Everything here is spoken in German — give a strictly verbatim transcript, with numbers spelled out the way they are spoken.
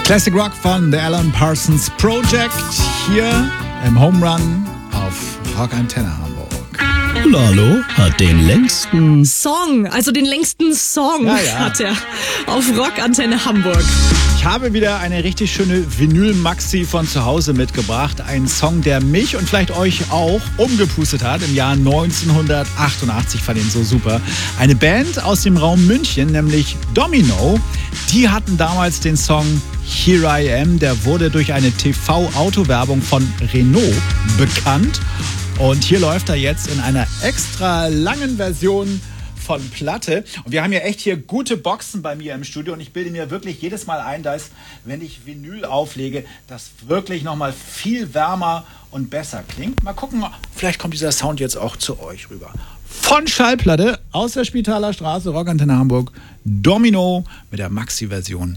Classic Rock von The Alan Parsons Project hier im Home Run auf Rock Antenne Hamburg. Lalo hat den längsten Song, also den längsten Song ja, ja. hat er auf Rock Antenne Hamburg. Ich habe wieder eine richtig schöne Vinyl-Maxi von zu Hause mitgebracht. Ein Song, der mich und vielleicht euch auch umgepustet hat im Jahr neunzehnhundertachtundachtzig. Ich fand ihn so super. Eine Band aus dem Raum München, nämlich Domino, die hatten damals den Song Here I Am. Der wurde durch eine T V-Autowerbung von Renault bekannt. Und hier läuft er jetzt in einer extra langen Version von Platte. Und wir haben ja echt hier gute Boxen bei mir im Studio. Und ich bilde mir wirklich jedes Mal ein, dass, wenn ich Vinyl auflege, das wirklich nochmal viel wärmer und besser klingt. Mal gucken, vielleicht kommt dieser Sound jetzt auch zu euch rüber. Von Schallplatte aus der Spitaler Straße, Rock Antenne Hamburg, Domino mit der Maxi-Version.